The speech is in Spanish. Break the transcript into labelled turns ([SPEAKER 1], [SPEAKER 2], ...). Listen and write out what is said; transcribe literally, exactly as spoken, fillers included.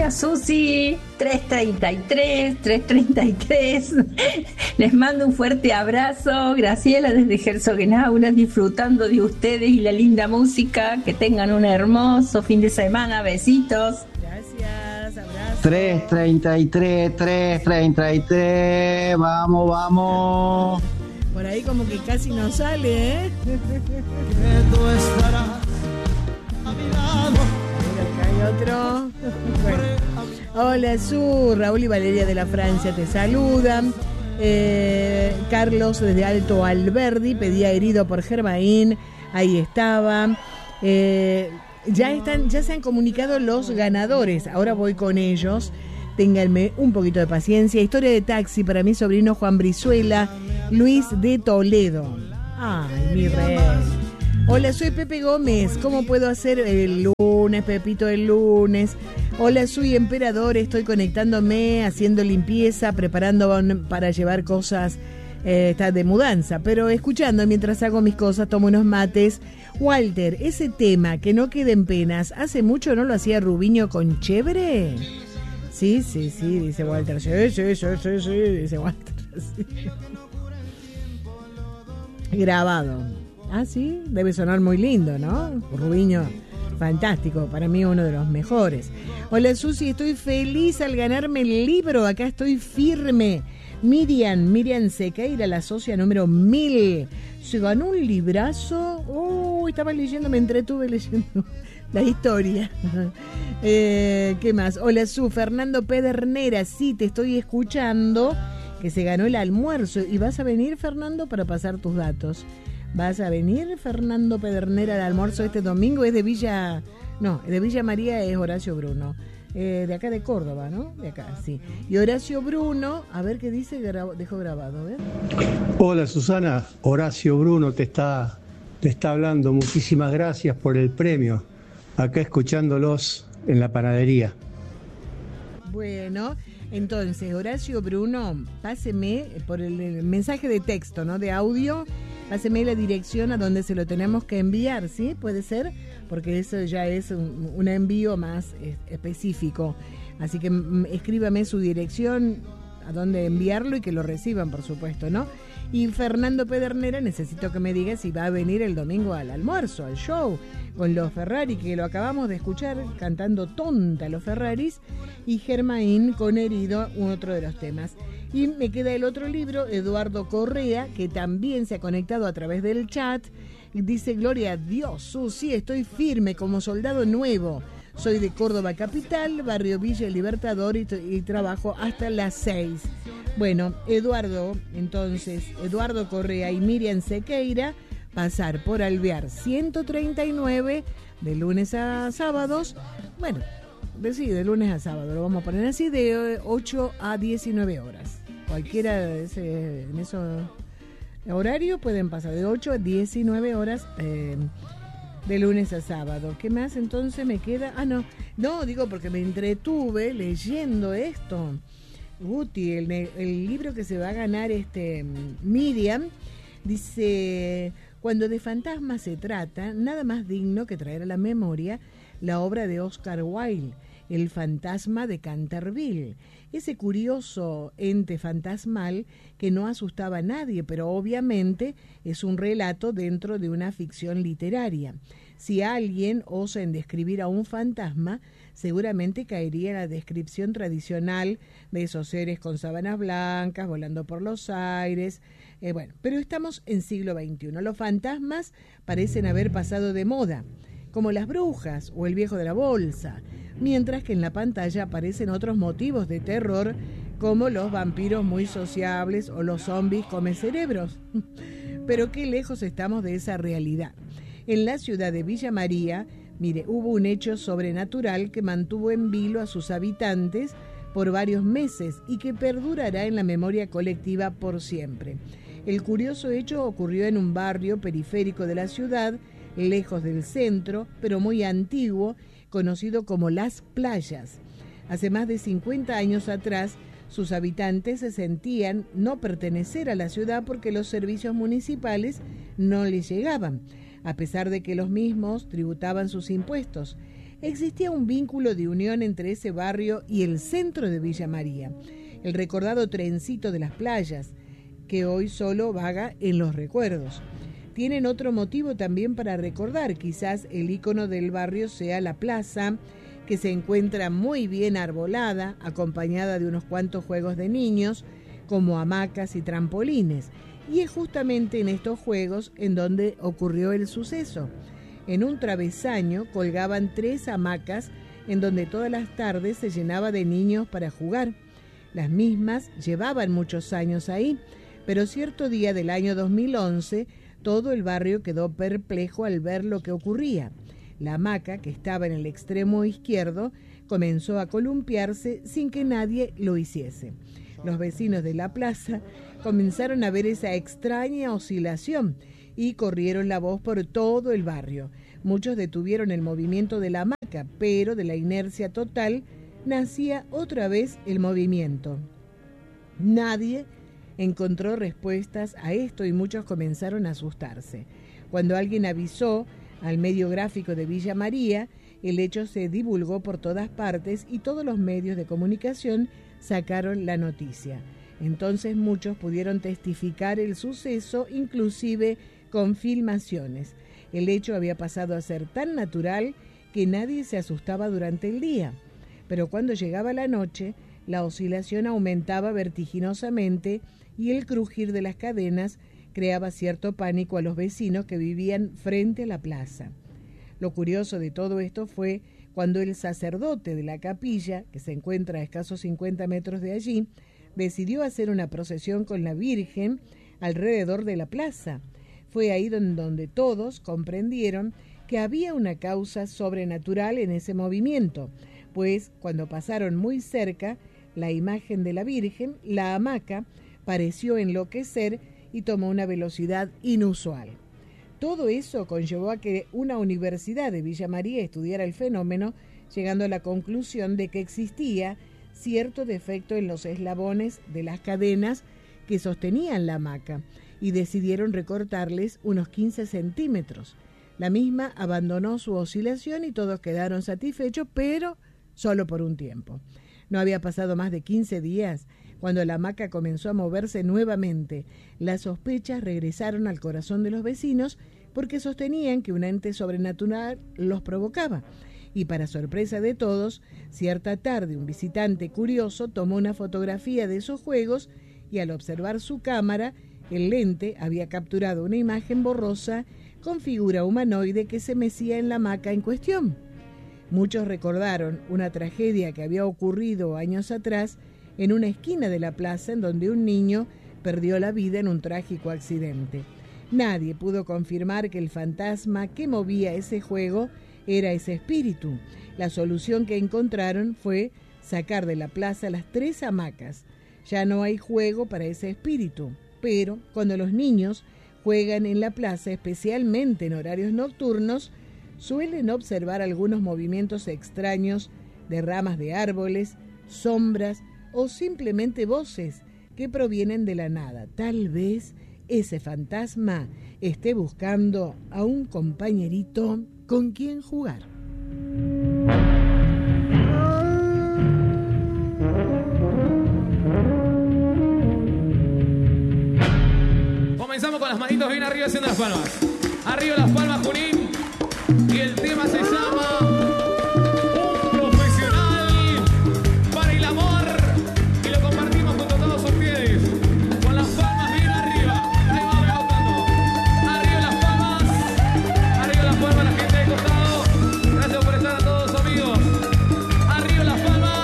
[SPEAKER 1] Hola Susi, tres treinta y tres, tres treinta y tres. Les mando un fuerte abrazo. Graciela desde Herzogenaurach, disfrutando de ustedes y la linda música. Que tengan un hermoso fin de semana. Besitos.
[SPEAKER 2] Gracias, abrazo.
[SPEAKER 3] tres treinta y tres, tres treinta y tres. Vamos, vamos.
[SPEAKER 2] Por ahí como que casi no sale, ¿eh?
[SPEAKER 4] Que tú estarás a mi lado.
[SPEAKER 2] Mira, acá hay otro. Bueno. Hola, Su, Raúl y Valeria de la Francia te saludan. Eh, Carlos desde Alto Alberdi pedía herido por Germain. Ahí estaba. Eh, ya están, ya se han comunicado los ganadores. Ahora voy con ellos. Ténganme un poquito de paciencia. Historia de taxi para mi sobrino Juan Brizuela, Luis de Toledo. Ay, mi rey. Hola, soy Pepe Gómez. ¿Cómo puedo hacer el lunes, Pepito, el lunes? Hola, soy Emperador. Estoy conectándome, haciendo limpieza, preparando para llevar cosas eh, está de mudanza, pero escuchando mientras hago mis cosas, tomo unos mates. Walter, ese tema, que no queden penas, ¿hace mucho no lo hacía Rubiño con Chévere? Sí, sí, sí, dice Walter. Sí, sí, sí, sí, sí, dice Walter. Sí. Grabado. Ah, sí, debe sonar muy lindo, ¿no? Rubiño, fantástico, para mí uno de los mejores. Hola Susi, estoy feliz al ganarme el libro, acá estoy firme. Miriam, Miriam Sequeira, la socia número mil. Se ganó un librazo. Uy, estaba leyendo, me entretuve leyendo la historia. eh, ¿Qué más? Hola Su, Fernando Pedernera, sí, te estoy escuchando, que se ganó el almuerzo. ¿Y vas a venir, Fernando, para pasar tus datos? ¿Vas a venir, Fernando Pedernera, al almuerzo este domingo? Es de Villa... No, de Villa María es Horacio Bruno. Eh, de acá de Córdoba, ¿no? De acá, sí. Y Horacio Bruno, a ver qué dice, gra- dejó grabado, ¿eh?
[SPEAKER 5] Hola Susana, Horacio Bruno te está, te está hablando. Muchísimas gracias por el premio. Acá escuchándolos en la panadería.
[SPEAKER 2] Bueno, entonces, Horacio Bruno, páseme por el, el mensaje de texto, ¿no? De audio, páseme la dirección a donde se lo tenemos que enviar, ¿sí? ¿Puede ser? Porque eso ya es un, un envío más eh, específico. Así que m- escríbame su dirección, a dónde enviarlo y que lo reciban, por supuesto, ¿no? Y Fernando Pedernera, necesito que me diga si va a venir el domingo al almuerzo, al show, con los Ferrari, que lo acabamos de escuchar cantando Tonta los Ferraris, y Germain con Herido, otro de los temas. Y me queda el otro libro, Eduardo Correa, que también se ha conectado a través del chat. Dice, gloria a Dios, Susi, estoy firme como soldado nuevo. Soy de Córdoba Capital, barrio Villa Libertador, y, y trabajo hasta las seis. Bueno, Eduardo, entonces, Eduardo Correa y Miriam Sequeira, pasar por Alvear ciento treinta y nueve, de lunes a sábados. Bueno, de, sí, de lunes a sábado, lo vamos a poner así, de ocho a diecinueve horas. Cualquiera de ese, en eso... horario pueden pasar de ocho a diecinueve horas eh, de lunes a sábado. ¿Qué más entonces me queda? Ah, no, no, digo porque me entretuve leyendo esto. Guti, el, el libro que se va a ganar este Miriam, dice, cuando de fantasmas se trata, nada más digno que traer a la memoria la obra de Oscar Wilde, El fantasma de Canterville. Ese curioso ente fantasmal que no asustaba a nadie, pero obviamente es un relato dentro de una ficción literaria. Si alguien osa en describir a un fantasma, seguramente caería en la descripción tradicional de esos seres con sábanas blancas, volando por los aires. Eh, bueno, pero estamos en siglo veintiuno. Los fantasmas parecen haber pasado de moda, como las brujas o el viejo de la bolsa, mientras que en la pantalla aparecen otros motivos de terror, como los vampiros muy sociables o los zombies come cerebros. Pero qué lejos estamos de esa realidad. En la ciudad de Villa María, mire, hubo un hecho sobrenatural que mantuvo en vilo a sus habitantes por varios meses y que perdurará en la memoria colectiva por siempre. El curioso hecho ocurrió en un barrio periférico de la ciudad, lejos del centro, pero muy antiguo, conocido como Las Playas. Hace más de cincuenta años atrás, sus habitantes se sentían no pertenecer a la ciudad porque los servicios municipales no les llegaban, a pesar de que los mismos tributaban sus impuestos. existía un vínculo de unión entre ese barrio y el centro de Villa María, el recordado trencito de las playas, que hoy solo vaga en los recuerdos. Tienen otro motivo también para recordar, quizás el ícono del barrio sea la plaza, que se encuentra muy bien arbolada, acompañada de unos cuantos juegos de niños, como hamacas y trampolines, y es justamente en estos juegos en donde ocurrió el suceso. En un travesaño colgaban tres hamacas en donde todas las tardes se llenaba de niños para jugar. Las mismas llevaban muchos años ahí, pero cierto día del año dos mil once, todo el barrio quedó perplejo al ver lo que ocurría. La hamaca, que estaba en el extremo izquierdo, comenzó a columpiarse sin que nadie lo hiciese. Los vecinos de la plaza comenzaron a ver esa extraña oscilación y corrieron la voz por todo el barrio. Muchos detuvieron el movimiento de la hamaca, pero de la inercia total nacía otra vez el movimiento. Nadie encontró respuestas a esto y muchos comenzaron a asustarse. Cuando alguien avisó al medio gráfico de Villa María, el hecho se divulgó por todas partes y todos los medios de comunicación sacaron la noticia. Entonces muchos pudieron testificar el suceso, inclusive con filmaciones. El hecho había pasado a ser tan natural que nadie se asustaba durante el día. Pero cuando llegaba la noche, la oscilación aumentaba vertiginosamente y el crujir de las cadenas creaba cierto pánico a los vecinos que vivían frente a la plaza. Lo curioso de todo esto fue cuando el sacerdote de la capilla, que se encuentra a escasos cincuenta metros de allí, decidió hacer una procesión con la Virgen alrededor de la plaza. Fue ahí donde todos comprendieron que había una causa sobrenatural en ese movimiento, pues cuando pasaron muy cerca la imagen de la Virgen, la hamaca pareció enloquecer y tomó una velocidad inusual. Todo eso conllevó a que una universidad de Villa María estudiara el fenómeno, llegando a la conclusión de que existía cierto defecto en los eslabones de las cadenas que sostenían la hamaca y decidieron recortarles unos quince centímetros. La misma abandonó su oscilación y todos quedaron satisfechos, pero solo por un tiempo. No había pasado más de quince días cuando la hamaca comenzó a moverse nuevamente. Las sospechas regresaron al corazón de los vecinos porque sostenían que un ente sobrenatural los provocaba. Y para sorpresa de todos, cierta tarde un visitante curioso tomó una fotografía de esos juegos y al observar su cámara, el lente había capturado una imagen borrosa con figura humanoide que se mecía en la hamaca en cuestión. Muchos recordaron una tragedia que había ocurrido años atrás en una esquina de la plaza en donde un niño perdió la vida en un trágico accidente. Nadie pudo confirmar que el fantasma que movía ese juego era ese espíritu. La solución que encontraron fue sacar de la plaza las tres hamacas. Ya no hay juego para ese espíritu, pero cuando los niños juegan en la plaza, especialmente en horarios nocturnos, suelen observar algunos movimientos extraños de ramas de árboles, sombras o simplemente voces que provienen de la nada. Tal vez ese fantasma esté buscando a un compañerito con quien jugar.
[SPEAKER 6] Comenzamos con las manitos bien arriba haciendo las palmas. Arriba las palmas, Junín.